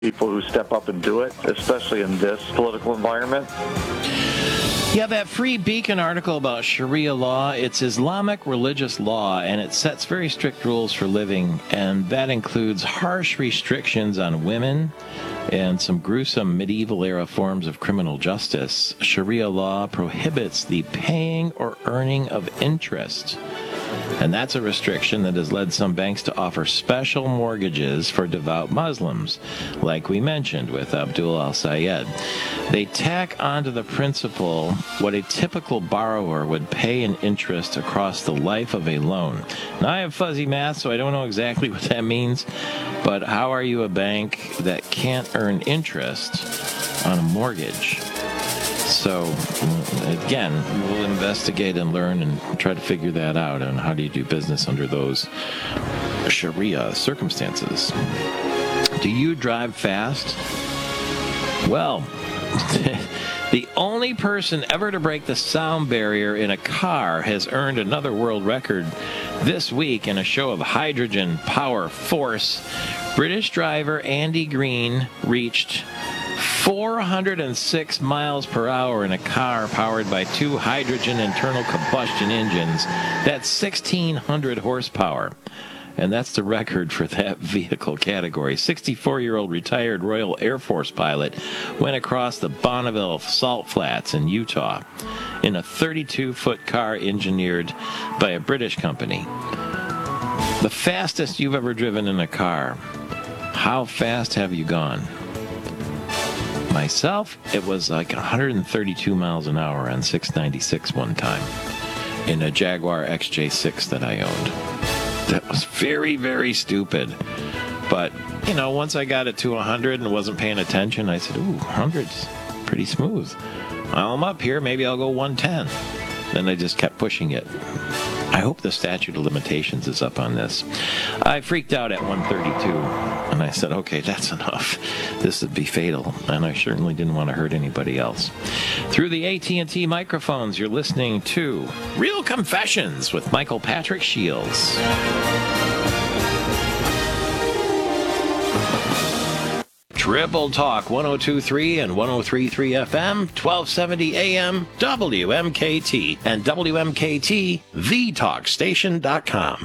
people who step up and do it, especially in this political environment. Yeah, that Free Beacon article about Sharia law, it's Islamic religious law, and it sets very strict rules for living, and that includes harsh restrictions on women and some gruesome medieval-era forms of criminal justice. Sharia law prohibits the paying or earning of interest. And that's a restriction that has led some banks to offer special mortgages for devout Muslims, like we mentioned with Abdul Al-Sayed. They tack onto the principal what a typical borrower would pay in interest across the life of a loan. Now, I have fuzzy math, so I don't know exactly what that means, but how are you a bank that can't earn interest on a mortgage? So, again, we'll investigate and learn and try to figure that out on how do you do business under those Sharia circumstances. Do you drive fast? Well, the only person ever to break the sound barrier in a car has earned another world record this week in a show of hydrogen power force. British driver Andy Green reached 406 miles per hour in a car powered by two hydrogen internal combustion engines. That's 1,600 horsepower. And that's the record for that vehicle category. 64-year-old retired Royal Air Force pilot went across the Bonneville Salt Flats in Utah in a 32-foot car engineered by a British company. The fastest you've ever driven in a car. How fast have you gone? Myself, it was like 132 miles an hour on 696 one time in a Jaguar XJ6 that I owned. That was very, very stupid. But, you know, once I got it to 100 and wasn't paying attention, I said, ooh, 100's pretty smooth. While I'm up here, maybe I'll go 110. Then I just kept pushing it. I hope the statute of limitations is up on this. I freaked out at 132, and I said, okay, that's enough. This would be fatal, and I certainly didn't want to hurt anybody else. Through the AT&T microphones, you're listening to Real Confessions with Michael Patrick Shields. Triple Talk 102.3 and 103.3 FM, 1270 AM, WMKT, and WMKT, thetalkstation.com.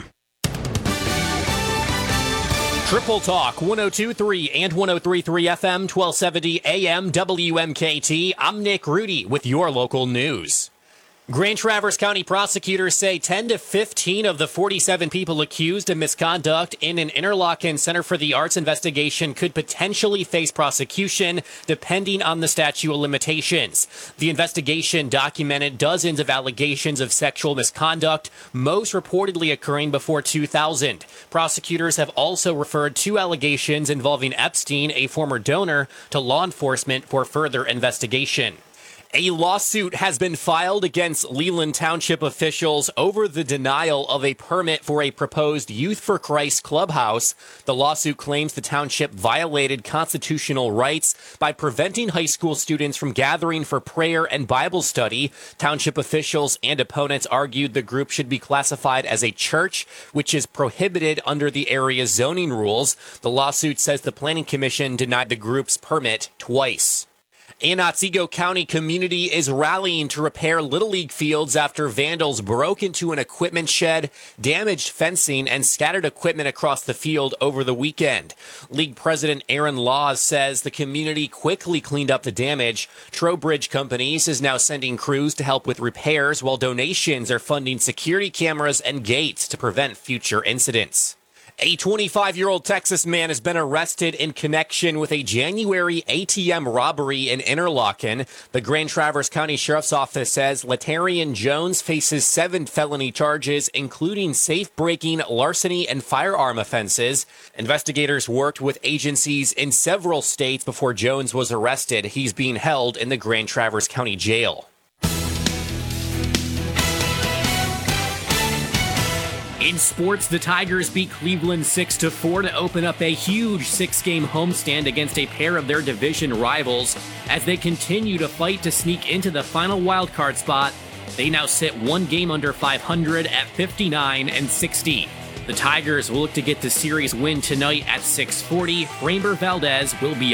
Triple Talk 102.3 and 103.3 FM, 1270 AM, WMKT. I'm Nick Rudy with your local news. Grand Traverse County prosecutors say 10 to 15 of the 47 people accused of misconduct in an Interlochen Center for the Arts investigation could potentially face prosecution depending on the statute of limitations. The investigation documented dozens of allegations of sexual misconduct, most reportedly occurring before 2000. Prosecutors have also referred two allegations involving Epstein, a former donor, to law enforcement for further investigation. A lawsuit has been filed against Leland Township officials over the denial of a permit for a proposed Youth for Christ clubhouse. The lawsuit claims the township violated constitutional rights by preventing high school students from gathering for prayer and Bible study. Township officials and opponents argued the group should be classified as a church, which is prohibited under the area's zoning rules. The lawsuit says the Planning Commission denied the group's permit twice. An Otsego County community is rallying to repair Little League fields after vandals broke into an equipment shed, damaged fencing, and scattered equipment across the field over the weekend. League President Aaron Laws says the community quickly cleaned up the damage. Trowbridge Companies is now sending crews to help with repairs, while donations are funding security cameras and gates to prevent future incidents. A 25-year-old Texas man has been arrested in connection with a January ATM robbery in Interlochen. The Grand Traverse County Sheriff's Office says Latarian Jones faces 7 felony charges, including safe-breaking, larceny, and firearm offenses. Investigators worked with agencies in several states before Jones was arrested. He's being held in the Grand Traverse County Jail. In sports, the Tigers beat Cleveland 6-4 to open up a huge 6-game homestand against a pair of their division rivals. As they continue to fight to sneak into the final wildcard spot, they now sit one game under 500 at 59-60. The Tigers will look to get the series win tonight at 6:40. Framber Valdez will be